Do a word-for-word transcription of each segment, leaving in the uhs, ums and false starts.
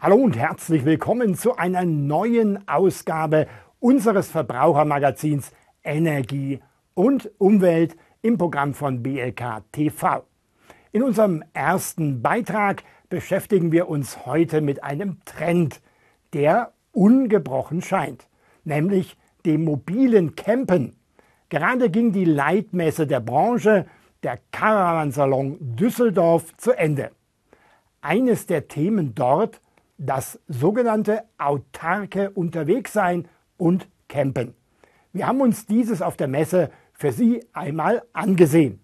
Hallo und herzlich willkommen zu einer neuen Ausgabe unseres Verbrauchermagazins Energie und Umwelt im Programm von B L K T V. In unserem ersten Beitrag beschäftigen wir uns heute mit einem Trend, der ungebrochen scheint, nämlich dem mobilen Campen. Gerade ging die Leitmesse der Branche, der Caravansalon Düsseldorf, zu Ende. Eines der Themen dort: das sogenannte autarke Unterwegssein und Campen. Wir haben uns dieses auf der Messe für Sie einmal angesehen.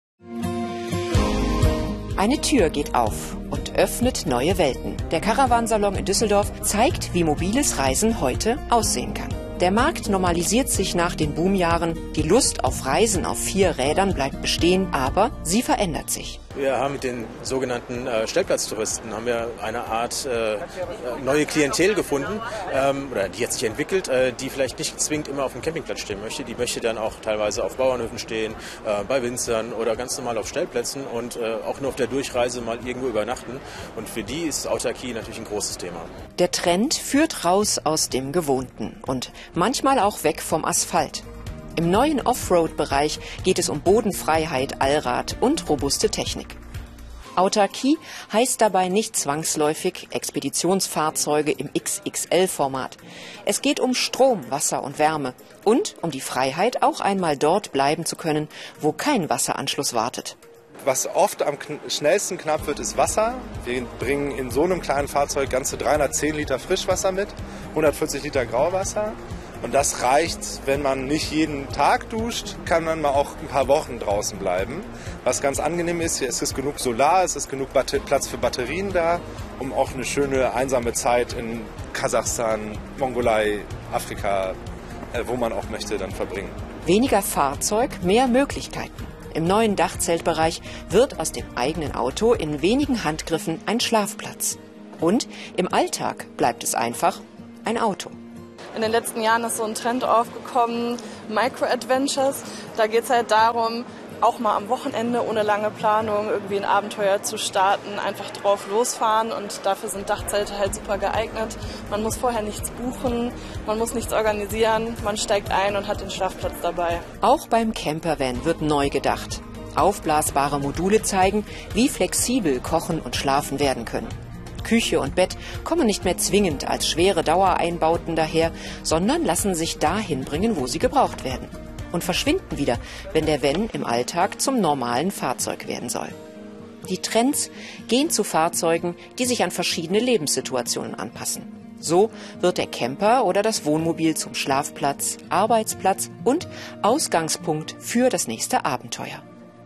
Eine Tür geht auf und öffnet neue Welten. Der Caravansalon in Düsseldorf zeigt, wie mobiles Reisen heute aussehen kann. Der Markt normalisiert sich nach den Boomjahren. Die Lust auf Reisen auf vier Rädern bleibt bestehen, aber sie verändert sich. Wir haben mit den sogenannten äh, Stellplatztouristen haben wir eine Art äh, neue Klientel gefunden, ähm, oder die hat sich entwickelt, äh, die vielleicht nicht zwingend immer auf dem Campingplatz stehen möchte. Die möchte dann auch teilweise auf Bauernhöfen stehen, äh, bei Winzern oder ganz normal auf Stellplätzen und äh, auch nur auf der Durchreise mal irgendwo übernachten. Und für die ist Autarkie natürlich ein großes Thema. Der Trend führt raus aus dem Gewohnten und manchmal auch weg vom Asphalt. Im neuen Offroad-Bereich geht es um Bodenfreiheit, Allrad und robuste Technik. Autarkie heißt dabei nicht zwangsläufig Expeditionsfahrzeuge im X X L-Format. Es geht um Strom, Wasser und Wärme und um die Freiheit, auch einmal dort bleiben zu können, wo kein Wasseranschluss wartet. Was oft am schnellsten knapp wird, ist Wasser. Wir bringen in so einem kleinen Fahrzeug ganze dreihundertzehn Liter Frischwasser mit, hundertvierzig Liter Grauwasser. Und das reicht, wenn man nicht jeden Tag duscht, kann man mal auch ein paar Wochen draußen bleiben. Was ganz angenehm ist, hier ist es genug Solar, es ist genug Batter- Platz für Batterien da, um auch eine schöne einsame Zeit in Kasachstan, Mongolei, Afrika, äh, wo man auch möchte, dann verbringen. Weniger Fahrzeug, mehr Möglichkeiten. Im neuen Dachzeltbereich wird aus dem eigenen Auto in wenigen Handgriffen ein Schlafplatz. Und im Alltag bleibt es einfach ein Auto. In den letzten Jahren ist so ein Trend aufgekommen, Micro-Adventures. Da geht es halt darum, auch mal am Wochenende ohne lange Planung irgendwie ein Abenteuer zu starten, einfach drauf losfahren, und dafür sind Dachzelte halt super geeignet. Man muss vorher nichts buchen, man muss nichts organisieren, man steigt ein und hat den Schlafplatz dabei. Auch beim Campervan wird neu gedacht. Aufblasbare Module zeigen, wie flexibel Kochen und Schlafen werden können. Küche und Bett kommen nicht mehr zwingend als schwere Dauereinbauten daher, sondern lassen sich dahin bringen, wo sie gebraucht werden. Und verschwinden wieder, wenn der Van im Alltag zum normalen Fahrzeug werden soll. Die Trends gehen zu Fahrzeugen, die sich an verschiedene Lebenssituationen anpassen. So wird der Camper oder das Wohnmobil zum Schlafplatz, Arbeitsplatz und Ausgangspunkt für das nächste Abenteuer.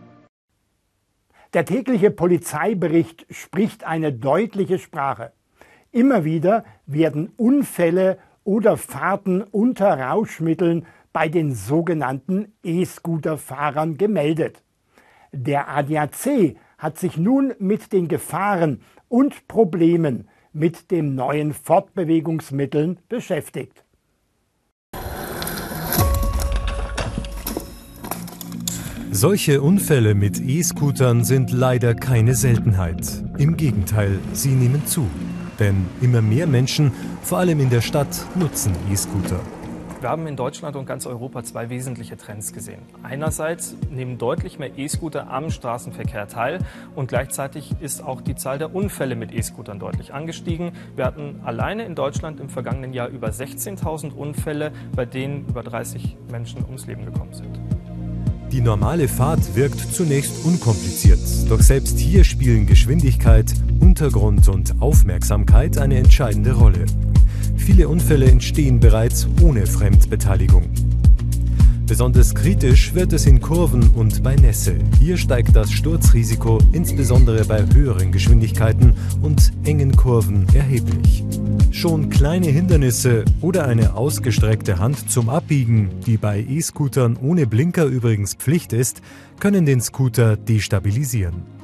Der tägliche Polizeibericht spricht eine deutliche Sprache. Immer wieder werden Unfälle oder Fahrten unter Rauschmitteln bei den sogenannten E-Scooter-Fahrern gemeldet. Der A D A C hat sich nun mit den Gefahren und Problemen mit den neuen Fortbewegungsmitteln beschäftigt. Solche Unfälle mit E-Scootern sind leider keine Seltenheit. Im Gegenteil, sie nehmen zu. Denn immer mehr Menschen, vor allem in der Stadt, nutzen E-Scooter. Wir haben in Deutschland und ganz Europa zwei wesentliche Trends gesehen. Einerseits nehmen deutlich mehr E-Scooter am Straßenverkehr teil und gleichzeitig ist auch die Zahl der Unfälle mit E-Scootern deutlich angestiegen. Wir hatten alleine in Deutschland im vergangenen Jahr über sechzehntausend Unfälle, bei denen über dreißig Menschen ums Leben gekommen sind. Die normale Fahrt wirkt zunächst unkompliziert, doch selbst hier spielen Geschwindigkeit, Untergrund und Aufmerksamkeit eine entscheidende Rolle. Viele Unfälle entstehen bereits ohne Fremdbeteiligung. Besonders kritisch wird es in Kurven und bei Nässe. Hier steigt das Sturzrisiko insbesondere bei höheren Geschwindigkeiten und engen Kurven erheblich. Schon kleine Hindernisse oder eine ausgestreckte Hand zum Abbiegen, die bei E-Scootern ohne Blinker übrigens Pflicht ist, können den Scooter destabilisieren.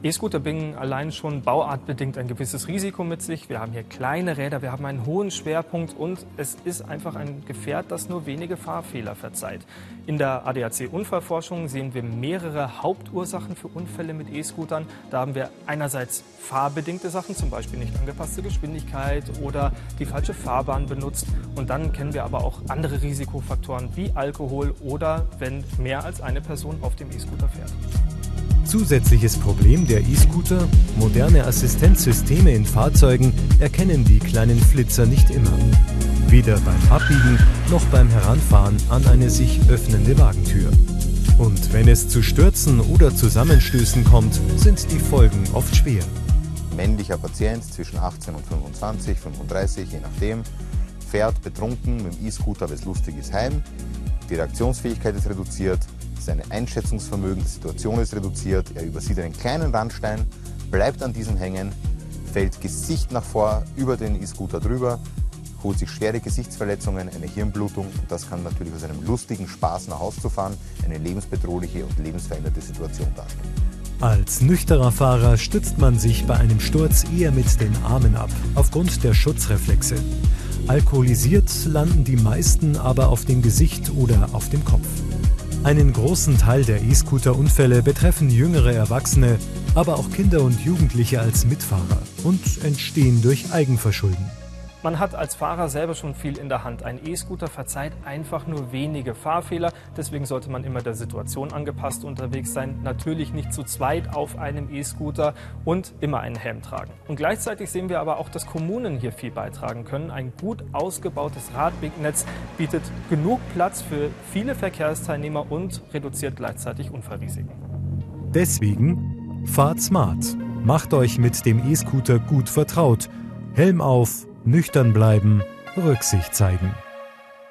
E-Scooter bringen allein schon bauartbedingt ein gewisses Risiko mit sich. Wir haben hier kleine Räder, wir haben einen hohen Schwerpunkt und es ist einfach ein Gefährt, das nur wenige Fahrfehler verzeiht. In der A D A C-Unfallforschung sehen wir mehrere Hauptursachen für Unfälle mit E-Scootern. Da haben wir einerseits fahrbedingte Sachen, zum Beispiel nicht angepasste Geschwindigkeit oder die falsche Fahrbahn benutzt. Und dann kennen wir aber auch andere Risikofaktoren wie Alkohol oder wenn mehr als eine Person auf dem E-Scooter fährt. Zusätzliches Problem der E-Scooter: moderne Assistenzsysteme in Fahrzeugen erkennen die kleinen Flitzer nicht immer. Weder beim Abbiegen noch beim Heranfahren an eine sich öffnende Wagentür. Und wenn es zu Stürzen oder Zusammenstößen kommt, sind die Folgen oft schwer. Männlicher Patient zwischen achtzehn und fünfundzwanzig, fünfunddreißig, je nachdem, fährt betrunken mit dem E-Scooter, weil es lustig ist, heim. Die Reaktionsfähigkeit ist reduziert, sein Einschätzungsvermögen der Situation ist reduziert, er übersieht einen kleinen Randstein, bleibt an diesem hängen, fällt Gesicht nach vor über den E-Scooter drüber, holt sich schwere Gesichtsverletzungen, eine Hirnblutung und das kann natürlich aus einem lustigen Spaß nach Hause zu fahren eine lebensbedrohliche und lebensveränderte Situation darstellen. Als nüchterner Fahrer stützt man sich bei einem Sturz eher mit den Armen ab, aufgrund der Schutzreflexe. Alkoholisiert landen die meisten aber auf dem Gesicht oder auf dem Kopf. Einen großen Teil der E-Scooter-Unfälle betreffen jüngere Erwachsene, aber auch Kinder und Jugendliche als Mitfahrer und entstehen durch Eigenverschulden. Man hat als Fahrer selber schon viel in der Hand. Ein E-Scooter verzeiht einfach nur wenige Fahrfehler. Deswegen sollte man immer der Situation angepasst unterwegs sein. Natürlich nicht zu zweit auf einem E-Scooter und immer einen Helm tragen. Und gleichzeitig sehen wir aber auch, dass Kommunen hier viel beitragen können. Ein gut ausgebautes Radwegnetz bietet genug Platz für viele Verkehrsteilnehmer und reduziert gleichzeitig Unfallrisiken. Deswegen fahrt smart. Macht euch mit dem E-Scooter gut vertraut. Helm auf, nüchtern bleiben, Rücksicht zeigen.